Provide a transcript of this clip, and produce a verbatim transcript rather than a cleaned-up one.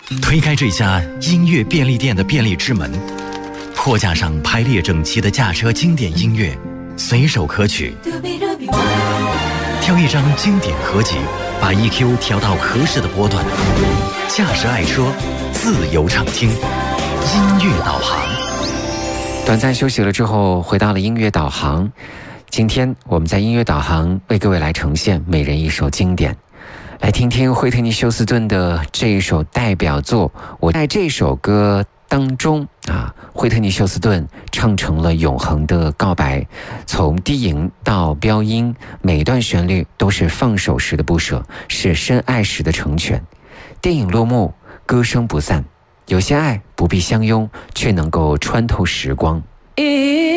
推开这家音乐便利店的便利之门，货架上排列整齐的驾车经典音乐，随手可取。挑一张经典合集，把 E Q 调到合适的波段，驾驶爱车，自由畅听，音乐导航。 短暂休息了之后，回到了音乐导航。今天我们在音乐导航为各位来呈现每人一首经典，来听听惠特尼休斯顿的这一首代表作。我在这首歌当中啊，惠特尼休斯顿唱成了永恒的告白，从低吟到飙音，每段旋律都是放手时的不舍，是深爱时的成全。电影落幕，歌声不散，有些爱不必相拥，却能够穿透时光。